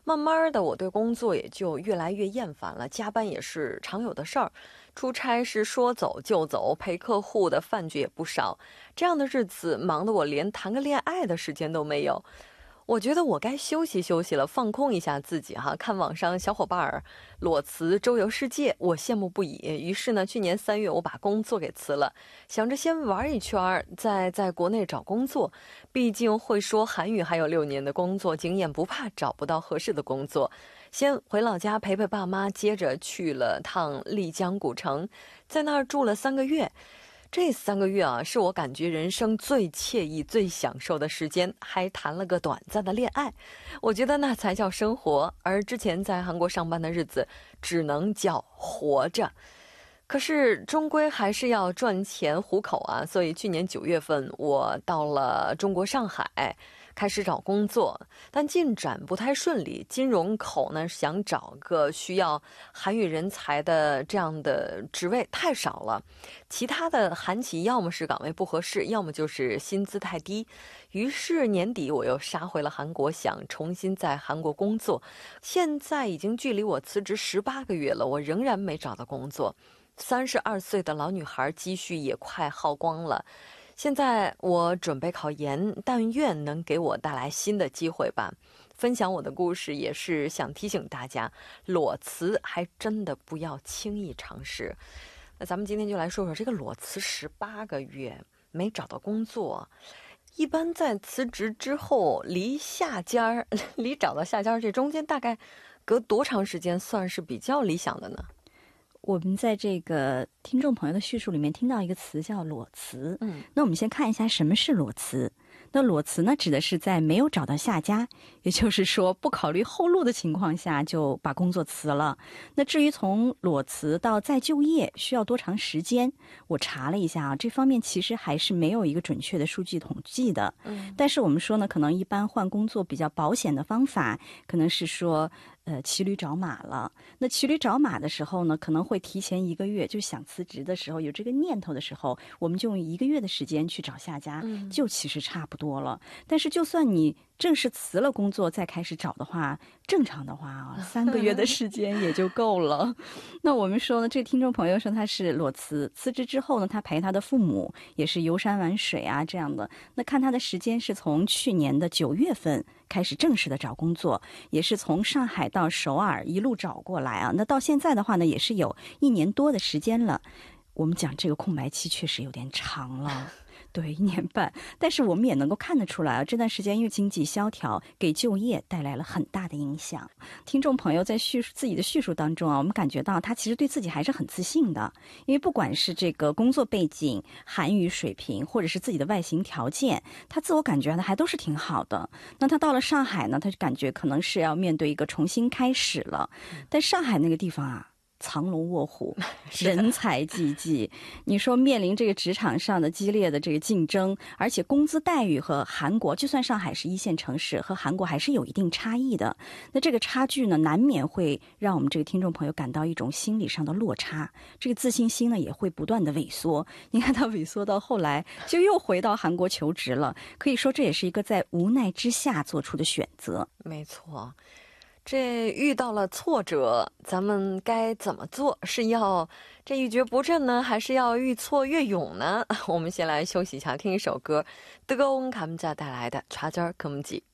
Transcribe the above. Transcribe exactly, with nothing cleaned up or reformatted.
慢慢的我对工作也就越来越厌烦了，加班也是常有的事儿，出差是说走就走，陪客户的饭局也不少，这样的日子忙得我连谈个恋爱的时间都没有。我觉得我该休息休息了，放空一下自己哈。看网上小伙伴儿裸辞周游世界，我羡慕不已。于是呢，去年三月我把工作给辞了，想着先玩一圈，再在国内找工作。毕竟会说韩语，还有六年的工作经验，不怕找不到合适的工作。先回老家陪陪爸妈，接着去了趟丽江古城，在那儿住了三个月。这三个月啊，是我感觉人生最惬意、最享受的时间，还谈了个短暂的恋爱。我觉得那才叫生活，而之前在韩国上班的日子，只能叫活着。可是终归还是要赚钱糊口啊，所以去年九月份我到了中国上海，开始找工作，但进展不太顺利。金融口呢，想找个需要韩语人才的这样的职位太少了，其他的韩企要么是岗位不合适，要么就是薪资太低。于是年底我又杀回了韩国，想重新在韩国工作。现在已经距离我辞职十八个月了，我仍然没找到工作。三十二岁的老女孩，积蓄也快耗光了。现在我准备考研，但愿能给我带来新的机会吧。分享我的故事，也是想提醒大家，裸辞还真的不要轻易尝试。那咱们今天就来说说这个裸辞十八个月没找到工作。一般在辞职之后，离下家儿，离找到下家儿这中间大概隔多长时间算是比较理想的呢？ 我们在这个听众朋友的叙述里面听到一个词叫裸辞。 嗯， 那我们先看一下什么是裸辞。那裸辞呢，指的是在没有找到下家，也就是说不考虑后路的情况下就把工作辞了。那至于从裸辞到再就业需要多长时间，我查了一下啊，这方面其实还是没有一个准确的数据统计的。 嗯， 但是我们说呢，可能一般换工作比较保险的方法，可能是说呃骑驴找马了。那骑驴找马的时候呢，可能会提前一个月，就想辞职的时候有这个念头的时候，我们就用一个月的时间去找下家， 嗯就其实差不多了。但是就算你正式辞了工作再开始找的话，正常的话啊，三个月的时间也就够了。那我们说呢，这个听众朋友说他是裸辞，辞职之后呢，他陪他的父母也是游山玩水啊这样的。那看他的时间是从去年的九月份开始正式的找工作，也是从上海到首尔一路找过来啊。那到现在的话呢，也是有一年多的时间了。我们讲这个空白期确实有点长了。对，一年半，但是我们也能够看得出来啊，这段时间因为经济萧条，给就业带来了很大的影响。听众朋友在叙述自己的叙述当中啊，我们感觉到他其实对自己还是很自信的，因为不管是这个工作背景、韩语水平，或者是自己的外形条件，他自我感觉呢还都是挺好的。那他到了上海呢，他就感觉可能是要面对一个重新开始了，但上海那个地方啊，藏龙卧虎，人才济济。你说面临这个职场上的激烈的这个竞争，而且工资待遇和韩国，就算上海是一线城市，和韩国还是有一定差异的。那这个差距呢，难免会让我们这个听众朋友感到一种心理上的落差，这个自信心呢也会不断的萎缩。你看他萎缩到后来，就又回到韩国求职了。可以说这也是一个在无奈之下做出的选择。 没错。这遇到了挫折，咱们该怎么做？是要这一蹶不振呢，还是要愈挫愈勇呢？我们先来休息一下，听一首歌，뜨거운 감자带来的좌절금지。